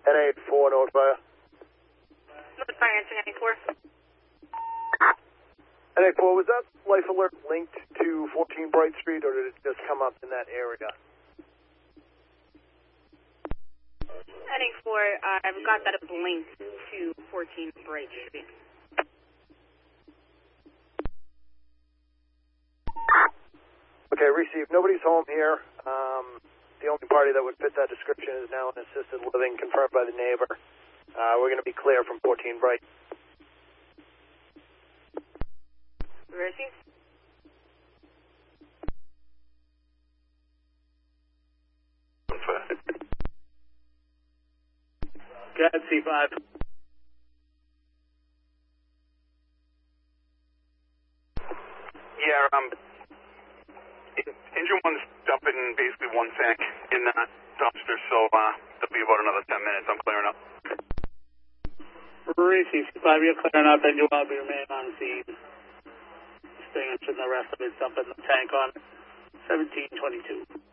N84 North Fire. North Fire answering N84. N84, was that life alert linked to 14 Bright Street, or did it just come up in that area? N84, I've got that it's linked to 14 Bright Street. Okay, received. Nobody's home here. The only party that would fit that description is now in assisted living, confirmed by the neighbor. We're going to be clear from 14 Bright. Received. Go ahead, C5. Yeah, engine one's dumping basically one tank in that dumpster, so that'll be about another 10 minutes. I'm clearing up. Receive C5, you're clearing up, engine one will be remaining on scene. Extinguishing the rest of it, dumping the tank on 1722.